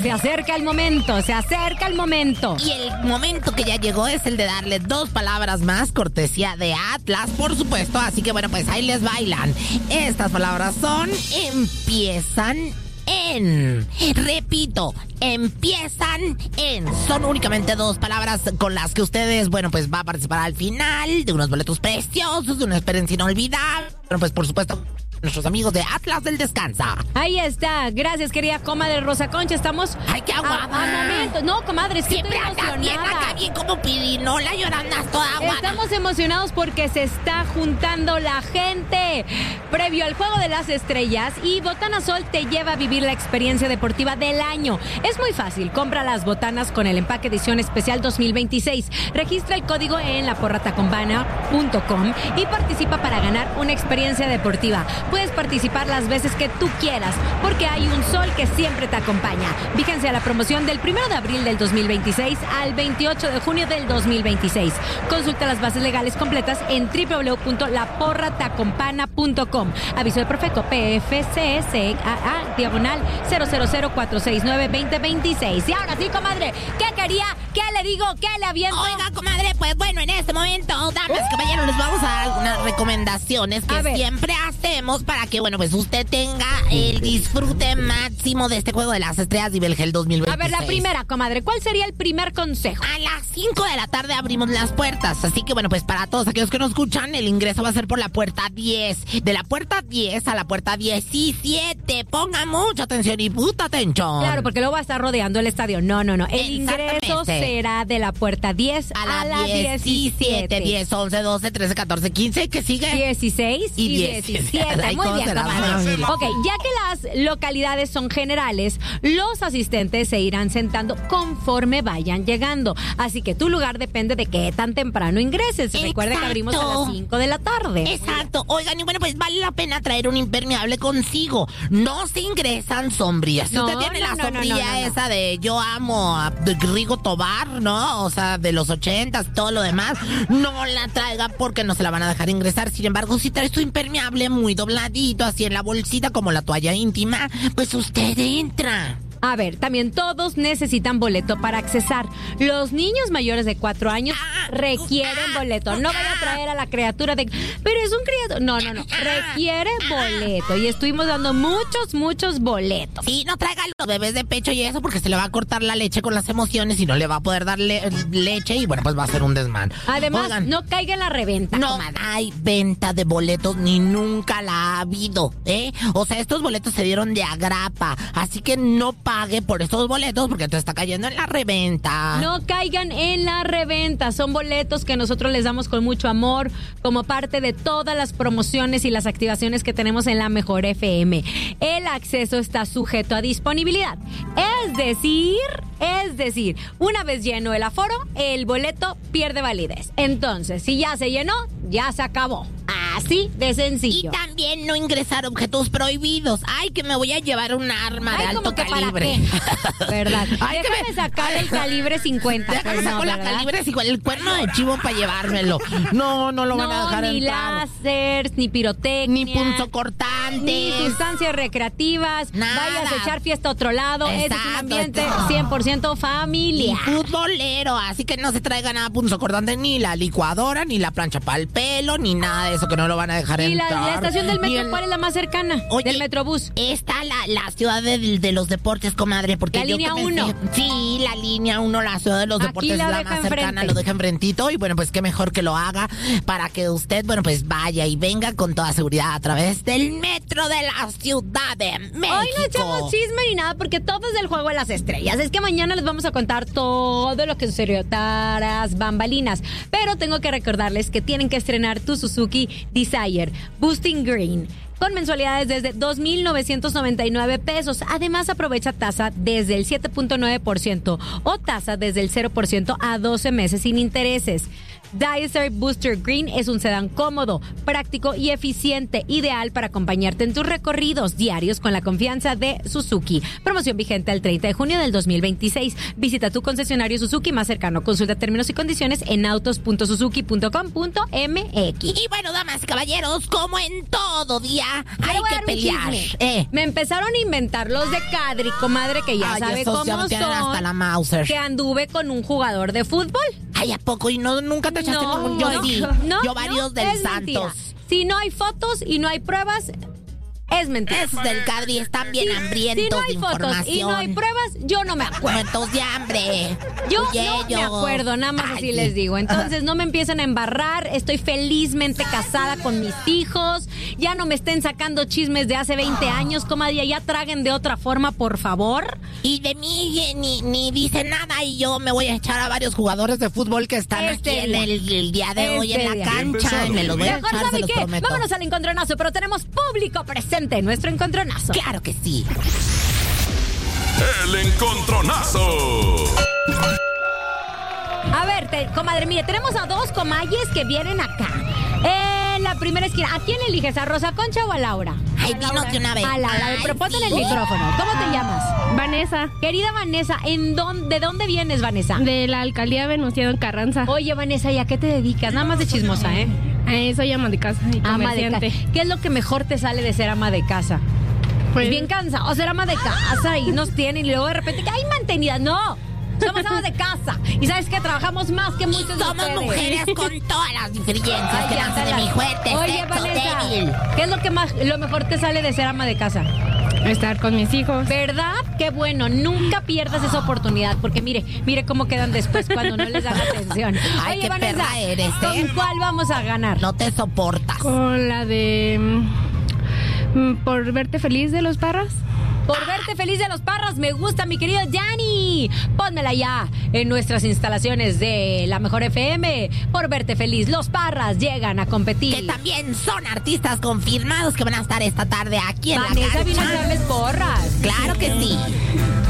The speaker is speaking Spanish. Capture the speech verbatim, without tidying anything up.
se acerca el momento, se acerca el momento. Y el momento que ya llegó es el de darle dos palabras más, cortesía de Atlas, por supuesto. Así que bueno, pues ahí les bailan. Estas palabras son empiezan en. Repito, empiezan en. Son únicamente dos palabras con las que ustedes, bueno, pues va a participar al final de unos boletos preciosos, de una experiencia inolvidable. Bueno, pues por supuesto, nuestros amigos de Atlas del Descansa. Ahí está. Gracias, querida comadre Rosa Concha. Estamos... ¡Ay, qué aguada! A, a momentos. No, comadre, es que siempre estoy andas bien emocionada. acá, bien como pirinola, llorando toda aguada. Estamos emocionados porque se está juntando la gente previo al Juego de las Estrellas y Botana Sol te lleva a vivir la experiencia deportiva del año. Es muy fácil. Compra las botanas con el empaque edición especial dos mil veintiséis. Registra el código en la porra tacombana punto com y participa para ganar una experiencia deportiva. Puedes participar las veces que tú quieras, porque hay un sol que siempre te acompaña. Fíjense a la promoción del primero de abril del dos mil veintiséis al veintiocho de junio del dos mil veintiséis. Consulta las bases legales completas en doble u doble u doble u punto la porra tacombana punto com. Aviso de Profeco P F C S A A diagonal cero cero cero cuatro seis nueve dos cero dos seis. Y ahora sí, comadre, ¿qué quería? ¿Qué le digo? ¿Qué le aviento? Oiga, comadre, pues bueno, en este momento, damas y caballeros, les vamos a dar algunas recomendaciones que siempre hacemos para que, bueno, pues usted tenga el disfrute máximo de este Juego de las Estrellas Nivel Gel dos mil veintiséis. A ver, la primera, comadre, ¿cuál sería el primer consejo? A las cinco de la tarde abrimos las puertas, así que, bueno, pues para todos aquellos que nos escuchan, el ingreso va a ser por la puerta diez. De la puerta diez a la puerta diecisiete. Ponga mucha atención y puta atención. Claro, porque luego va a estar rodeando el estadio. No, no, no. El ingreso será de la puerta diez a la, a la diecisiete. diez, once, doce, trece, catorce, quince. ¿Qué sigue? dieciséis y diecisiete. Muy bien, comadre. Ok, ya que las localidades son generales, los asistentes se irán sentando conforme vayan llegando. Así que tu lugar depende de qué tan temprano ingreses. Recuerda que abrimos a las cinco de la tarde. Exacto. Oigan, y bueno, pues vale la pena traer un impermeable consigo. No se ingresan sombrillas. Si no, usted tiene no, la no, sombrilla no, no, no, esa de yo amo a Rigo Tobar, ¿no? O sea, de los ochentas, todo lo demás, no la traiga porque no se la van a dejar ingresar. Sin embargo, si trae su impermeable muy dobladito, así en la bolsita como la toalla íntima, pues usted entra. A ver, también todos necesitan boleto para accesar. Los niños mayores de cuatro años requieren boleto. No vaya a traer a la criatura de... Pero es un criatura... No, no, no. Requiere boleto. Y estuvimos dando muchos, muchos boletos. Sí, no traigan los bebés de pecho y eso porque se le va a cortar la leche con las emociones y no le va a poder dar le- leche y bueno, pues va a ser un desmán. Además, Oigan, no caiga en la reventa. no comadre. hay venta de boletos ni nunca la ha habido, ¿eh? O sea, estos boletos se dieron de agrapa, así que no pague por estos boletos porque te está cayendo en la reventa. No caigan en la reventa. Son boletos que nosotros les damos con mucho amor como parte de todas las promociones y las activaciones que tenemos en la Mejor F M. El acceso está sujeto a disponibilidad. Es decir, es decir, una vez lleno el aforo, el boleto pierde validez. Entonces, si ya se llenó, ya se acabó. Así de sencillo. Y también no ingresar objetos prohibidos. Ay, que me voy a llevar un arma Ay, de alto ¿cómo que calibre. para qué? ¿Verdad? Ay, que Déjame me- sacar el calibre cincuenta. Déjame Pues no, sacar la ¿verdad? calibre igual el cuerno de chivo para llevármelo. No, no lo van a No, dejar ni entrar. láseres, ni pirotecnia, Ni punzocortantes. ni sustancias recreativas. Nada. Vayas a echar fiesta a otro lado. Este es un Exacto, ambiente esto. cien por ciento Ni familiar. futbolero, así que no se traiga nada punzocortante, ni la licuadora, ni la plancha para el pelo, ni nada de eso que no lo van a dejar Y la, entrar. la estación del Ni metro, el- ¿cuál es la más cercana? Oye, del Metrobús. Está la, la ciudad de, de los deportes, comadre, porque La yo línea que pensé- uno. Sí, la línea uno, la ciudad de los Aquí deportes es la la deja más cercana, enfrente. lo deja enfrentito y bueno, pues qué mejor que lo haga para que usted, bueno, pues vaya y venga con toda seguridad a través del metro de la Ciudad de México. Hoy no echamos chisme ni nada porque todo es del Juego de las Estrellas. Es que mañana les vamos a contar todo lo que sucedió, taras, bambalinas. Pero tengo que recordarles que tienen que estrenar tu Suzuki Desire Boosting Green con mensualidades desde dos mil novecientos noventa y nueve pesos. Además, aprovecha tasa desde el siete punto nueve por ciento o tasa desde el cero por ciento a doce meses sin intereses. Desert Booster Green es un sedán cómodo, práctico y eficiente, ideal para acompañarte en tus recorridos diarios con la confianza de Suzuki. Promoción vigente el treinta de junio del dos mil veintiséis. Visita tu concesionario Suzuki más cercano. Consulta términos y condiciones en autos punto suzuki punto com punto m x. Y bueno, damas y caballeros, como en todo día, Pero hay voy a que dar un pelear. chisme. Eh. Me empezaron a inventar los de Cadri, comadre, que ya Ay, sabe esos cómo ya me tienen son. hasta la Mauser. Que anduve con un jugador de fútbol. Ay, ¿a poco? ¿Y no, nunca te echaste No, ningún? Yo no, sí. no, Yo varios no, del es Santos. mentira. Si no hay fotos y no hay pruebas, es mentira. Esos del Cadri están bien Si- hambrientos si no de hay fotos información. y no hay pruebas, yo no me acuerdo. Muertos de hambre. Yo Oye, no me yo- acuerdo, nada más Ay, así sí. les digo. Entonces no me empiecen a embarrar. Estoy felizmente casada con mis hijos. Ya no me estén sacando chismes de hace veinte años, comadre. Ya traguen de otra forma, por favor. Y de mí eh, ni, ni dice nada y yo me voy a echar a varios jugadores de fútbol que están Este aquí día. en el, el día de hoy Este en la día. cancha y me los voy a Mejor, echar, se ¿saben los qué? prometo. Vámonos al encontronazo, pero tenemos público presente en nuestro encontronazo. Claro que sí. El encontronazo. A ver, te- comadre, mire, tenemos a dos comayes que vienen acá. En la primera esquina, ¿a quién eliges? ¿A Rosa Concha o a Laura? Ay, dinos de una vez. A Laura, Ay, pero ponte en el sí. micrófono. ¿Cómo te llamas? Vanessa, Querida Vanessa, ¿en dónde, ¿de dónde vienes, Vanessa? de la alcaldía Venustiano Carranza. Oye, Vanessa, ¿y a qué te dedicas? Nada más de chismosa, ¿eh? Eh, soy ama de casa y Ama de comerciante. casa. ¿Qué es lo que mejor te sale de ser ama de casa? Pues, Es bien cansado. O ser ama de casa y nos tienen y luego de repente, ¡ay, mantenida! ¡No! Somos amas de casa. Y ¿sabes qué? Trabajamos más que muchos de Somos ustedes. mujeres con todas las diferencias Ay, que ya, hacen de dale. mi fuerte, Oye, sexo, Vanessa, débil. ¿qué es lo que más, lo mejor te sale de ser ama de casa? estar con mis hijos. ¿Verdad? Qué bueno. Nunca pierdas esa oportunidad. Porque mire, mire cómo quedan después cuando no les dan atención. Ay, Oye, qué Vanessa, perra eres, ¿eh? ¿con cuál vamos a ganar? No te soportas. Con la de... mm, por verte feliz de los Parras. Por verte feliz de los Parras, me gusta, mi querido Yanni. Pónmela ya en nuestras instalaciones de la Mejor F M. Por verte feliz, los Parras llegan a competir. Que también son artistas confirmados que van a estar esta tarde aquí en Vanessa la vino a cancha. echarles porras. Claro que sí.